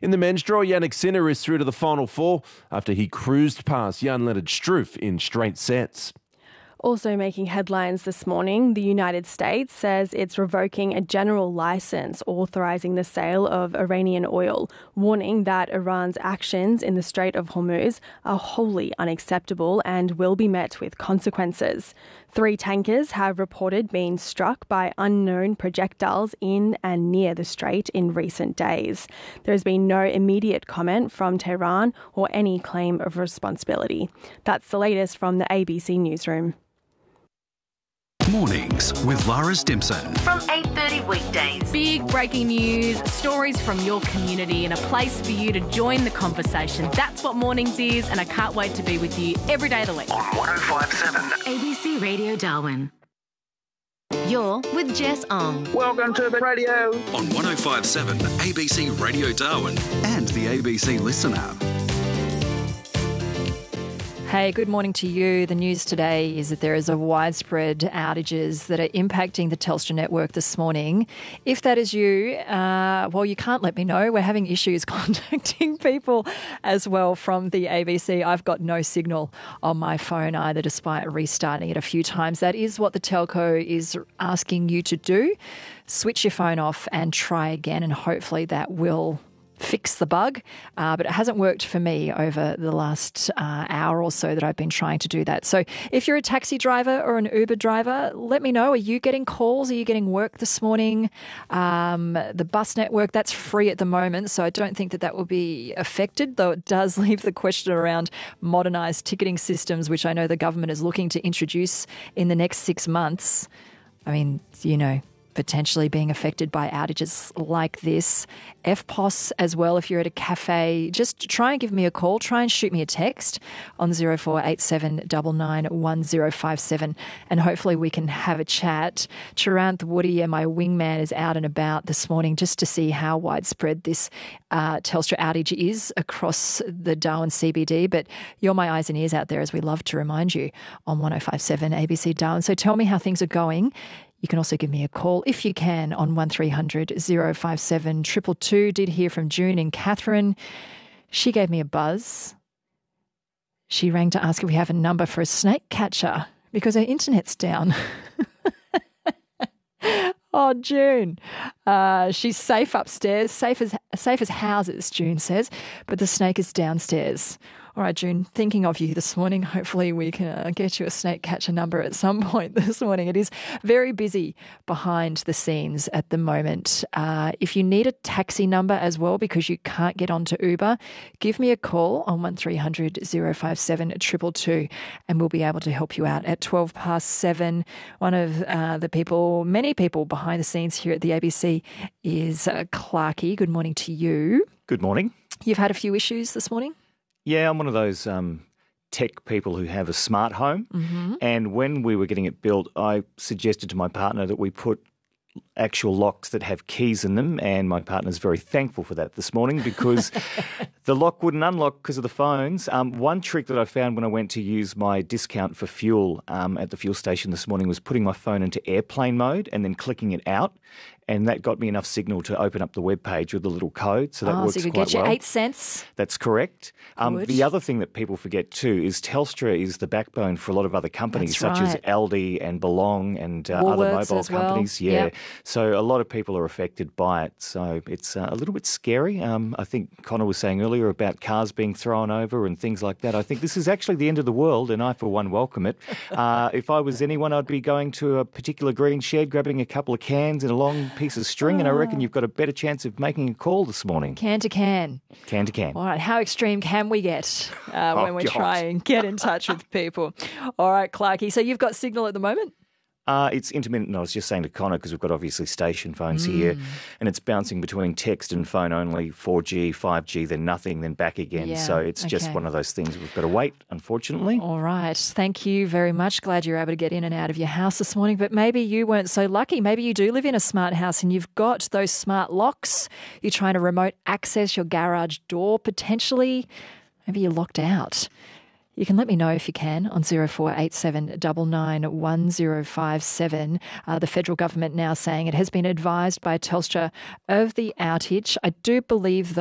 In the men's draw, Yannick Sinner is through to the Final Four after he cruised past Jan-Lennard Struff in straight sets. Also making headlines this morning, the United States says it's revoking a general license authorizing the sale of Iranian oil, warning that Iran's actions in the Strait of Hormuz are wholly unacceptable and will be met with consequences. 3 tankers have reported being struck by unknown projectiles in and near the strait in recent days. There has been no immediate comment from Tehran or any claim of responsibility. That's the latest from the ABC newsroom. Mornings with Lara Stimson. From 8:30 weekdays. Big breaking news, stories from your community and a place for you to join the conversation. That's what Mornings is, and I can't wait to be with you every day of the week. On 105.7 ABC Radio Darwin. You're with Jess Ong. Welcome to the radio. On 105.7 ABC Radio Darwin and the ABC Listen app. Hey, good morning to you. The news today is that there is a widespread outages that are impacting the Telstra network this morning. If that is you, well, you can't let me know. We're having issues contacting people as well from the ABC. I've got no signal on my phone either, despite restarting it a few times. That is what the telco is asking you to do. Switch your phone off and try again, and hopefully that will fix the bug, but it hasn't worked for me over the last hour or so that I've been trying to do that. So if you're a taxi driver or an Uber driver, let me know. Are you getting calls? Are you getting work this morning? The bus network, that's free at the moment, so I don't think that will be affected, though it does leave the question around modernised ticketing systems, which I know the government is looking to introduce in the next 6 months. I mean, you know, potentially being affected by outages like this. FPOS as well, if you're at a cafe, just try and give me a call. Try and shoot me a text on 0487 991057 and hopefully we can have a chat. Charanth Woody and my wingman is out and about this morning just to see how widespread this Telstra outage is across the Darwin CBD. But you're my eyes and ears out there, as we love to remind you, on 105.7 ABC Darwin. So tell me how things are going. You can also give me a call if you can on 1300 057 222. Did hear from June and Catherine. She gave me a buzz. She rang to ask if we have a number for a snake catcher because her internet's down. Oh, June. She's safe upstairs, safe as houses, June says, but the snake is downstairs. All right, June, thinking of you this morning. Hopefully we can get you a snake catcher number at some point this morning. It is very busy behind the scenes at the moment. If you need a taxi number as well because you can't get onto Uber, give me a call on 1300 057 222 and we'll be able to help you out at 7:12. One of many people behind the scenes here at the ABC is Clarky. Good morning to you. Good morning. You've had a few issues this morning? Yeah, I'm one of those tech people who have a smart home. Mm-hmm. And when we were getting it built, I suggested to my partner that we put actual locks that have keys in them, and my partner's very thankful for that this morning because the lock wouldn't unlock because of the phones. One trick that I found when I went to use my discount for fuel at the fuel station this morning was putting my phone into airplane mode and then clicking it out. And that got me enough signal to open up the web page with a little code. So that works quite well. So you could get your 8 cents? That's correct. The other thing that people forget too is Telstra is the backbone for a lot of other companies such as Aldi and Belong and other mobile companies. Yeah. Yep. So a lot of people are affected by it. So it's a little bit scary. I think Connor was saying earlier about cars being thrown over and things like that. I think this is actually the end of the world and I, for one, welcome it. If I was anyone, I'd be going to a particular green shed, grabbing a couple of cans and a long piece of string, and I reckon you've got a better chance of making a call this morning. Can to can. Can to can. All right, how extreme can we get when we try and get in touch with people? All right, Clarky, so you've got signal at the moment? It's intermittent. And I was just saying to Connor, because we've got obviously station phones here, and it's bouncing between text and phone only, 4G, 5G, then nothing, then back again. Yeah, so it's just one of those things we've got to wait, unfortunately. All right. Thank you very much. Glad you're able to get in and out of your house this morning. But maybe you weren't so lucky. Maybe you do live in a smart house and you've got those smart locks. You're trying to remote access your garage door potentially. Maybe you're locked out. You can let me know if you can on 0487 991057. The federal government now saying it has been advised by Telstra of the outage. I do believe